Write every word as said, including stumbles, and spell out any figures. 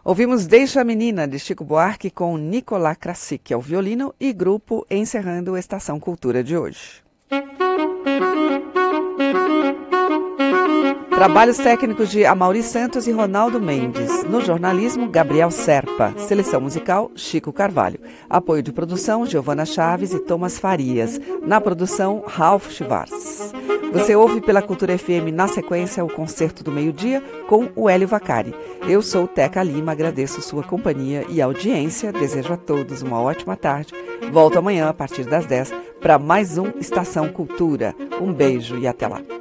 Ouvimos Deixa a Menina, de Chico Buarque, com Nicolás Krasik ao violino e grupo, encerrando a Estação Cultura de hoje. Trabalhos técnicos de Amaury Santos e Ronaldo Mendes. No jornalismo, Gabriel Serpa. Seleção musical, Chico Carvalho. Apoio de produção, Giovana Chaves e Thomas Farias. Na produção, Ralph Schwartz. Você ouve pela Cultura F M na sequência o Concerto do Meio-Dia com o Hélio Vacari. Eu sou Teca Lima, agradeço sua companhia e audiência. Desejo a todos uma ótima tarde. Volto amanhã a partir das dez para mais um Estação Cultura. Um beijo e até lá.